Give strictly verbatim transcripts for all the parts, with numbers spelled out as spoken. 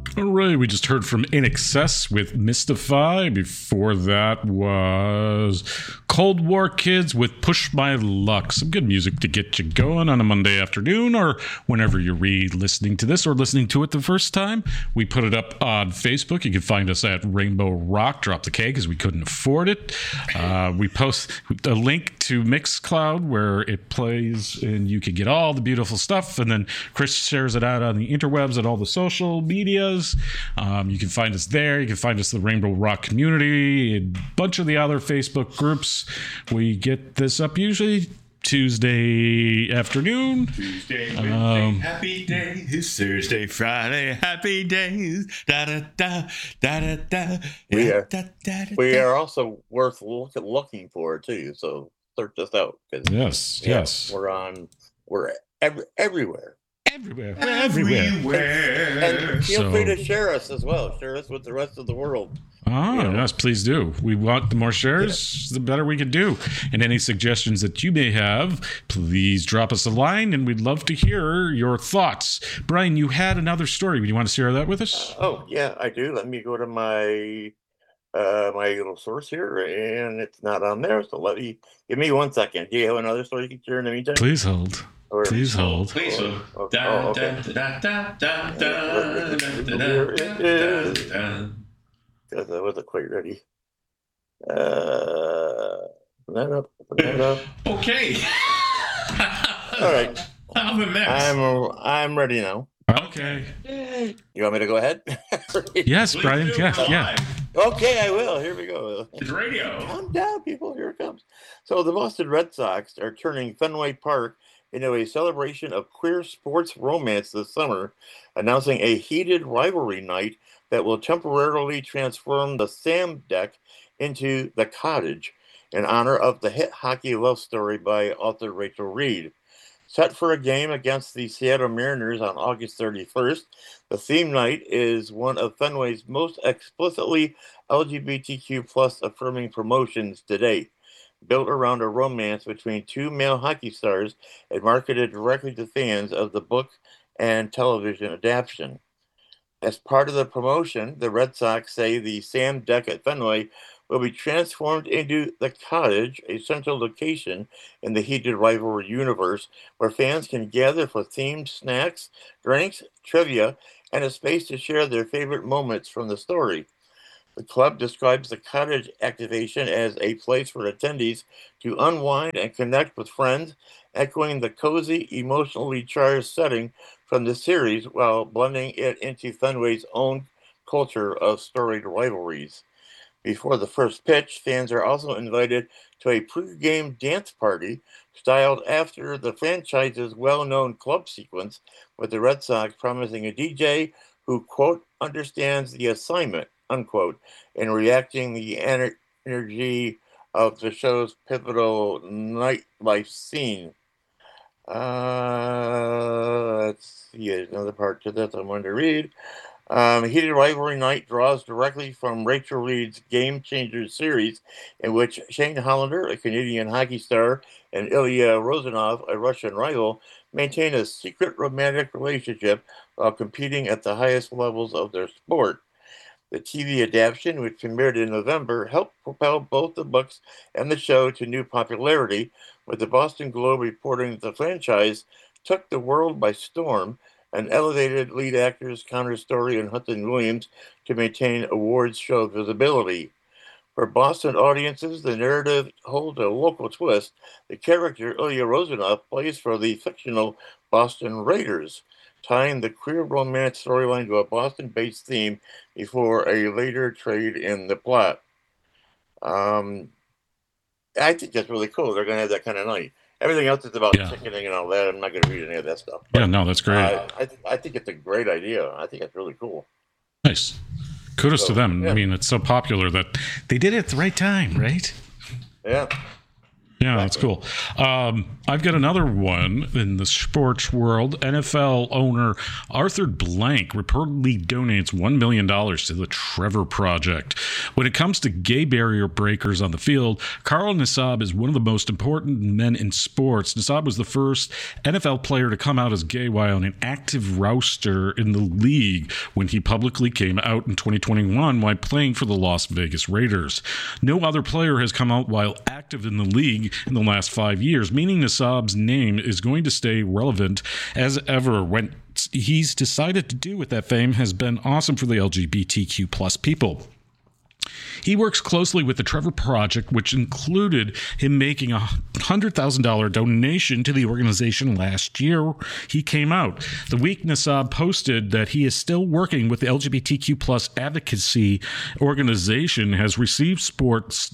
All right, we just heard from In Excess with Mystify. Before that was Cold War Kids with Push My Luck. Some good music to get you going on a Monday afternoon or whenever you're re-listening to this or listening to it the first time. We put it up on Facebook. You can find us at Rainbow Rock. Drop the K because we couldn't afford it. Uh, we post a link to Mixcloud where it plays and you can get all the beautiful stuff. And then Chris shares it out on the interwebs and all the social medias. Um, you can find us there. You can find us in the Rainbow Rock community, a bunch of the other Facebook groups. We get this up usually Tuesday afternoon. Tuesday, Wednesday, um, happy days. Thursday, Friday, happy days. Da da da da da da. We are, da, da, da, we are also worth look, looking for too. So search us out. Yes, yeah, yes. We're on. We're every, everywhere. Everywhere. We're everywhere. everywhere. And, and feel so, free to share us as well. Share us with the rest of the world. Oh, you know. Yes, please do. We want the more shares, yeah. the better we can do. And any suggestions that you may have, please drop us a line, and we'd love to hear your thoughts. Brian, you had another story. Do you want to share that with us? Uh, oh, yeah, I do. Let me go to my uh, my little source here, and it's not on there. So let me give me one second. Do you have another story you can share in the meantime? Please hold. Or, Please hold. Please hold. Oh, oh, okay. Here it is. Because I wasn't quite ready. Uh, that up, that up. Okay. All right. I'm next. I'm I'm ready now. Okay. You want me to go ahead? Yes, Please Brian. Yeah, yeah. Okay, I will. Here we go. It's radio. Calm down, people. Here it comes. So the Boston Red Sox are turning Fenway Park into a celebration of queer sports romance this summer, announcing a heated rivalry night that will temporarily transform the Sam Deck into the Cottage in honor of the hit hockey love story by author Rachel Reed. Set for a game against the Seattle Mariners on August thirty-first, the theme night is one of Fenway's most explicitly L G B T Q plus affirming promotions to date. Built around a romance between two male hockey stars and marketed directly to fans of the book and television adaptation. As part of the promotion, the Red Sox say the Sam Deck at Fenway will be transformed into the Cottage, a central location in the heated rivalry universe where fans can gather for themed snacks, drinks, trivia, and a space to share their favorite moments from the story. The club describes the Cottage activation as a place for attendees to unwind and connect with friends, echoing the cozy, emotionally charged setting from the series while blending it into Fenway's own culture of storied rivalries. Before the first pitch, fans are also invited to a pre-game dance party styled after the franchise's well-known club sequence, with the Red Sox promising a D J who, quote, understands the assignment, unquote, in reacting the ener- energy of the show's pivotal nightlife scene. Uh, let's see, another part to this I wanted to read. Um, Heated Rivalry Night draws directly from Rachel Reed's Game Changers series, in which Shane Hollander, a Canadian hockey star, and Ilya Rozanov, a Russian rival, maintain a secret romantic relationship while competing at the highest levels of their sport. The T V adaptation, which premiered in November, helped propel both the books and the show to new popularity, with the Boston Globe reporting that the franchise took the world by storm and elevated lead actors Connor Story and Hudson Williams to maintain awards show visibility. For Boston audiences, the narrative holds a local twist. The character, Ilya Rozanov, plays for the fictional Boston Raiders, tying the queer romance storyline to a Boston-based theme before a later trade in the plot. Um, I think that's really cool. They're going to have that kind of night. Everything else is about yeah. chickening and all that. I'm not going to read any of that stuff. But, yeah, no, that's great. Uh, I, th- I think it's a great idea. I think it's really cool. Nice. Kudos so, to them. Yeah. I mean, it's so popular that they did it at the right time, right? Yeah. Yeah, that's cool. Um, I've got another one in the sports world. N F L owner Arthur Blank reportedly donates one million dollars to the Trevor Project. When it comes to gay barrier breakers on the field, Carl Nassib is one of the most important men in sports. Nassib was the first N F L player to come out as gay while on an active roster in the league when he publicly came out in twenty twenty-one while playing for the Las Vegas Raiders. No other player has come out while active in the league in the last five years, meaning Nassib's name is going to stay relevant as ever. When he's decided to do with that fame has been awesome for the L G B T Q plus people. He works closely with the Trevor Project, which included him making a one hundred thousand dollars donation to the organization last year he came out. The week Nassib posted that he is still working with the L G B T Q plus advocacy organization, has received sports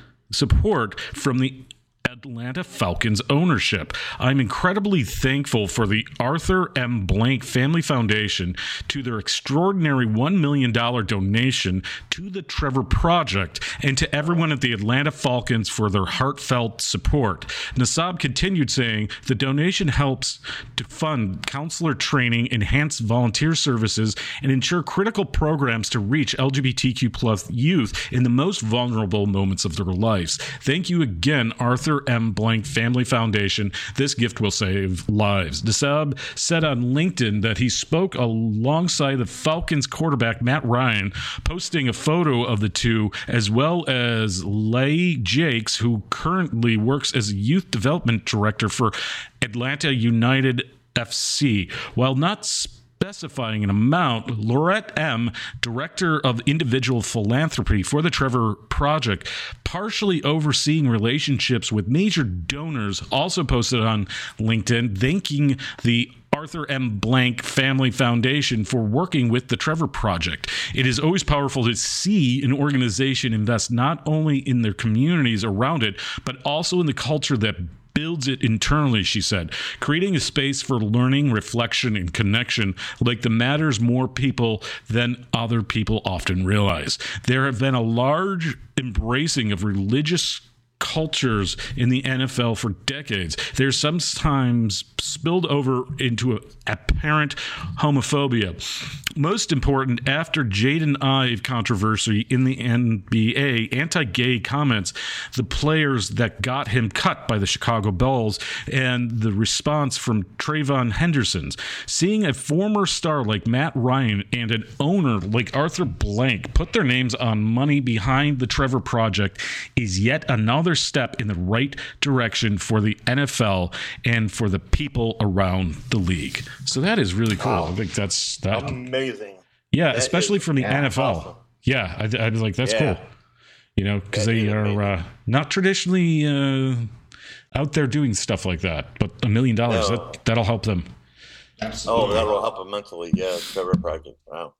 support from the Atlanta Falcons ownership. I'm incredibly thankful for the Arthur M. Blank Family Foundation to their extraordinary one million dollars donation to the Trevor Project and to everyone at the Atlanta Falcons for their heartfelt support. Nassib continued saying the donation helps to fund counselor training, enhance volunteer services, and ensure critical programs to reach L G B T Q plus youth in the most vulnerable moments of their lives. Thank you again, Arthur M. Blank Family Foundation. This gift will save lives. Nassib said on LinkedIn that he spoke alongside the Falcons quarterback Matt Ryan, posting a photo of the two, as well as Leigh Jakes, who currently works as a youth development director for Atlanta United F C. While not specifying an amount, Laurette M., director of individual philanthropy for the Trevor Project, partially overseeing relationships with major donors, also posted on LinkedIn thanking the Arthur M. Blank Family Foundation for working with the Trevor Project. It is always powerful to see an organization invest not only in their communities around it, but also in the culture that builds it internally, she said, creating a space for learning, reflection, and connection like the matters more people than other people often realize. There have been a large embracing of religious cultures in the N F L for decades. There's sometimes spilled over into apparent homophobia. Most important, after Jaden Ive controversy in the N B A, anti-gay comments, the players that got him cut by the Chicago Bulls, and the response from Trayvon Henderson's. Seeing a former star like Matt Ryan and an owner like Arthur Blank put their names on money behind the Trevor Project is yet another step in the right direction for the N F L and for the people around the league. So that is really cool. Wow. I think that's that. Amazing. Yeah, that especially is, from the yeah, N F L. Awesome. Yeah, I, I'd be like, that's yeah. cool. You know, because they is are uh, not traditionally uh, out there doing stuff like that. But a million dollars, No. that, that'll help them. Absolutely. Oh, that will help immensely. Yeah, Trevor Project. Wow.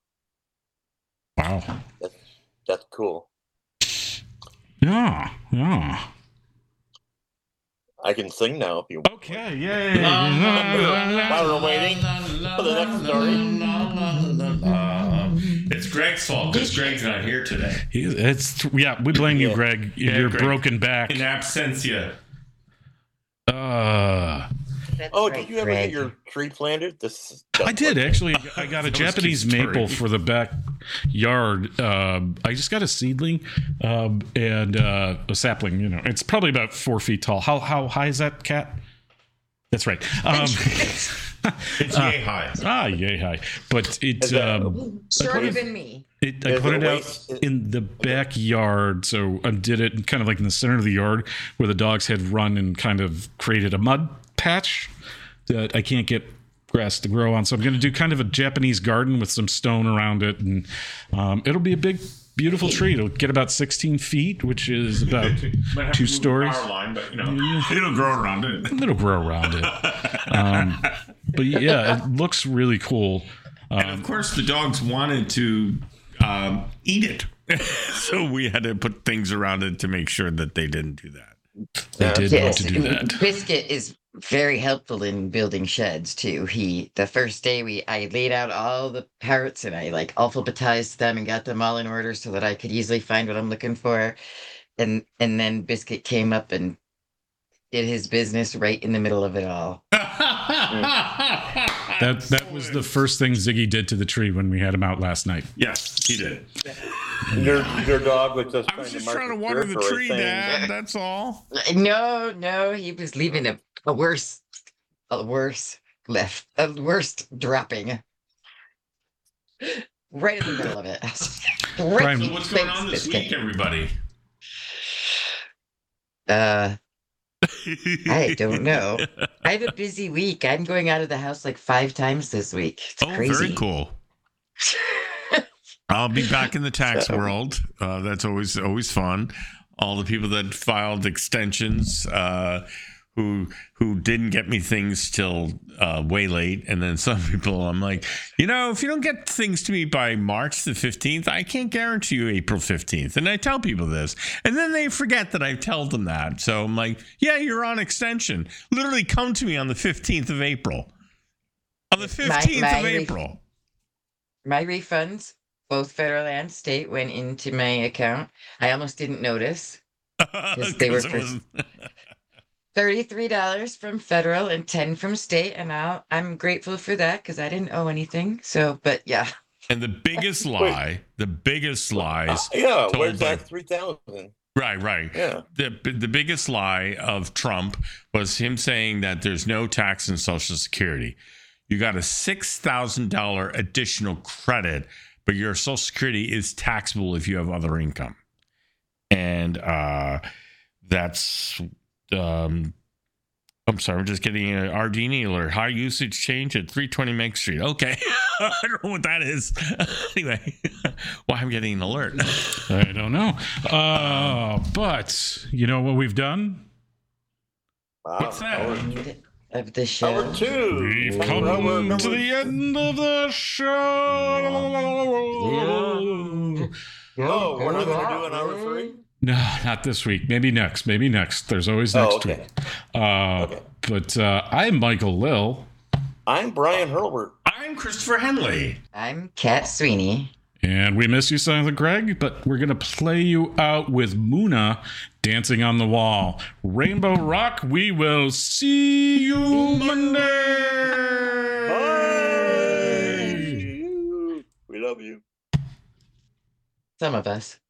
Wow. That's, that's cool. Yeah, yeah. I can sing now if you want. Okay, yay. While we're waiting for the next story. It's Greg's fault because Greg's not here today. He- It's yeah, we blame you, Yeah. Greg. Yeah, Your Greg. broken back. In absentia. Uh, That's Oh, right, did you ever Greg. get your tree planted? This I did actually. I got a That was Japanese Keith's story. maple for the backyard. Um, I just got a seedling um, and uh, a sapling. You know, it's probably about four feet tall. How how high is that, Cat? That's right. Um, It's yay high. ah, yay high! But it Is that- um, Shorter than me. it I Is put it it out waist- in the backyard. So I did it kind of like in the center of the yard where the dogs had run and kind of created a mud patch that I can't get grass to grow on. So I'm going to do kind of a Japanese garden with some stone around it, and um, it'll be a big, beautiful tree. It'll get about sixteen feet, which is about Might have two to move the stories. power line, but you know, it'll grow around it. It'll grow around it. Um, but yeah, it looks really cool. And of course, the dogs wanted to um, eat it, so we had to put things around it to make sure that they didn't do that. They did want to do and that. Biscuit is very helpful in building sheds too. He the first day we I laid out all the parrots and I like alphabetized them and got them all in order so that I could easily find what I'm looking for. And and then Biscuit came up and did his business right in the middle of it all. That that was the first thing Ziggy did to the tree when we had him out last night. Yes, he did. Your, your dog was just I was trying just to trying to mark water the territory, tree, saying, Dad. That's all. No, no, he was leaving a, a worse, a worse left, a worst dropping. Right in the middle of it. Right Brian, in What's the going on this face, week, everybody? Uh, I don't know. I have a busy week. I'm going out of the house like five times this week. It's Oh, crazy. very cool. I'll be back in the tax So- world. Uh, that's always always fun. All the people that filed extensions, uh, who who didn't get me things till uh, way late, and then some people, I'm like, you know, if you don't get things to me by March the fifteenth, I can't guarantee you April fifteenth. And I tell people this, and then they forget that I tell them that. So I'm like, yeah, you're on extension. Literally, come to me on the fifteenth of April. On the fifteenth my of re- April. My refunds, both federal and state, went into my account. I almost didn't notice. they were 'Cause it for- was- thirty-three dollars from federal and ten from state, and I'll, I'm grateful for that because I didn't owe anything. So, but yeah. And the biggest lie, the biggest lies, Uh, yeah, told where's by- that three thousand? right, right. Yeah. The the biggest lie of Trump was him saying that there's no tax in Social Security. You got a six thousand dollars additional credit, but your Social Security is taxable if you have other income. And uh, that's, um, I'm sorry, I'm just getting an Ardini alert. High usage change at three twenty Meg Street. Okay. I don't know what that is. Anyway, why I'm getting an alert. I don't know. Uh, but you know what we've done? Wow. What's that? Hour, End of the show. hour two. We've Hour come number- to the end of the show. Oh, we're not going to do an hour three? No, not this week. Maybe next. Maybe next. There's always Oh, next okay. week. Uh, Okay. But uh, I'm Michael Lill. I'm Brian Hurlbert. I'm Christopher Henley. I'm Kat Sweeney. And we miss you, Silent Greg, but we're going to play you out with Muna dancing on the wall. Rainbow Rock, we will see you Monday. Bye. We love you. Some of us.